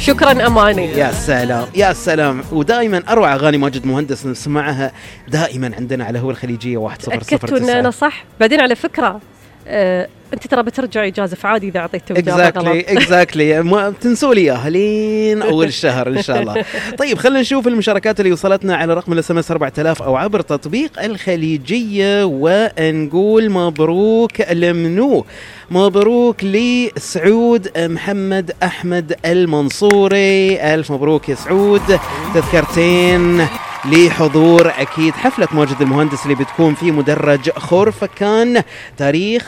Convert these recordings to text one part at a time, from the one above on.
شكرا أماني. يا سلام يا سلام. ودائما أروع أغاني ماجد مهندس نسمعها دائما عندنا على هو الخليجية 1009. تأكدت أن أنا صح. بعدين على فكرة أنت ترى بترجعي جازف عادي إذا أعطيته إجابة غلط. اكزاكتلي ما تنسوا لي إياها لين أول الشهر إن شاء الله. طيب خلينا نشوف المشاركات اللي وصلتنا على رقم الSMS 4000 أو عبر تطبيق الخليجية، ونقول مبروك لمنو. مبروك لسعود محمد أحمد المنصوري، ألف مبروك يا سعود. تذكرتين لحضور أكيد حفلة ماجد المهندس اللي بتكون في مدرج خورفكان تاريخ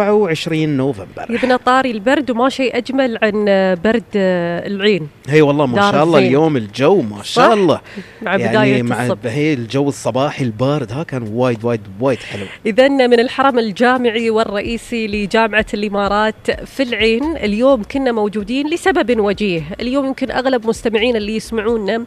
24 نوفمبر. يبنى طاري البرد وما شيء أجمل عن برد العين. هي والله ما شاء الله اليوم الجو ما شاء الله مع بداية الصبح. هي الجو الصباحي البارد ها كان وايد حلو. إذن من الحرم الجامعي والرئيسي لجامعة الإمارات في العين اليوم كنا موجودين لسبب وجيه. اليوم يمكن أغلب مستمعين اللي يسمعونا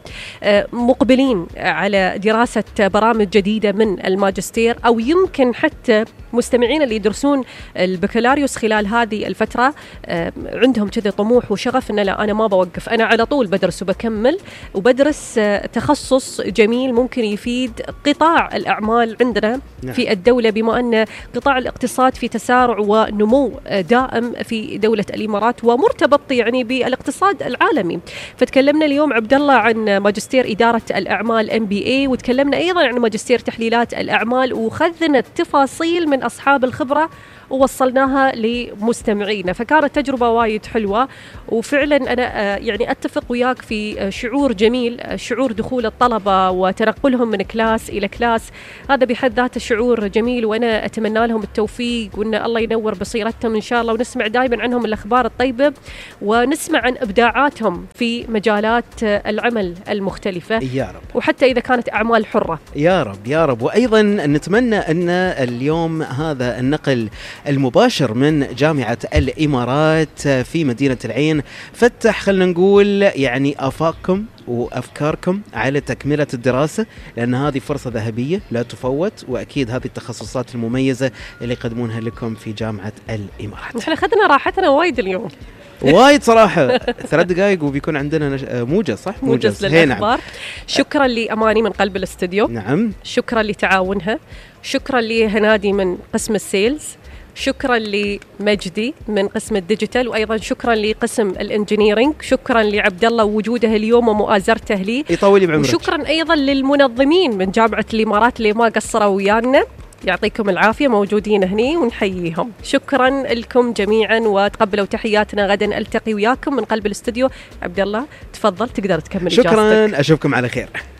مقبلين على دراسة برامج جديدة من الماجستير، أو يمكن حتى مستمعين اللي يدرسون البكالوريوس خلال هذه الفترة عندهم كذا طموح وشغف إن لا أنا ما بوقف، أنا على طول بدرس وبكمل وبدرس تخصص جميل ممكن يفيد قطاع الأعمال عندنا في الدولة، بما أن قطاع الاقتصاد في تسارع ونمو دائم في دولة الإمارات ومرتبط يعني بالاقتصاد العالمي. فتكلمنا اليوم عبد الله عن ماجستير إدارة الأعمال MBA، وتكلمنا أيضا عن ماجستير تحليلات الأعمال، وخذنا التفاصيل من أصحاب الخبرة ووصلناها لمستمعينا. فكانت تجربة وايد حلوة، وفعلا أنا يعني أتفق وياك في شعور جميل، شعور دخول الطلبة وتنقلهم من كلاس إلى كلاس، هذا بحد ذاته شعور جميل، وأنا أتمنى لهم التوفيق وأن الله ينور بصيرتهم إن شاء الله، ونسمع دائما عنهم الأخبار الطيبة ونسمع عن إبداعاتهم في مجالات العمل المختلفة يا رب، وحتى إذا كانت أعمال حرة. يا رب يا رب. وأيضا نتمنى أن اليوم هذا النقل المباشر من جامعة الإمارات في مدينة العين فتح خلنا نقول يعني آفاقكم وأفكاركم على تكملة الدراسة، لأن هذه فرصة ذهبية لا تفوت، وأكيد هذه التخصصات المميزة اللي يقدمونها لكم في جامعة الإمارات. نحن أخذنا راحتنا وايد اليوم وايد صراحة. 3 دقائق وبيكون عندنا موجز، صح؟ موجز للأخبار. شكرا لأماني من قلب الاستوديو. نعم. شكرا لتعاونها. شكرا لهنادي من قسم السيلز. شكرا لمجدي من قسم الديجيتال، وايضا شكرا لقسم الانجينيرينج. شكرا لعبد الله ووجوده اليوم ومؤازرته لي، يطول بعمرك. وشكرا ايضا للمنظمين من جامعة الامارات اللي ما قصروا ويانا، يعطيكم العافية، موجودين هني ونحييهم. شكرا لكم جميعا وتقبلوا تحياتنا. غدا التقي وياكم من قلب الاستوديو. عبد الله تفضل تقدر تكمل شكرا إجازتك. أشوفكم على خير.